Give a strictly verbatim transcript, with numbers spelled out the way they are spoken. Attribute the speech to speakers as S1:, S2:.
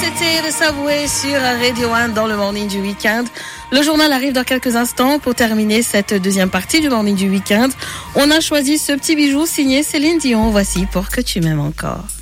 S1: C'était le Subway sur Radio un dans le Morning du Week-end. Le journal arrive dans quelques instants pour terminer cette deuxième partie du Morning du Week-end. On a choisi ce petit bijou signé Céline Dion. Voici Pour que tu m'aimes encore.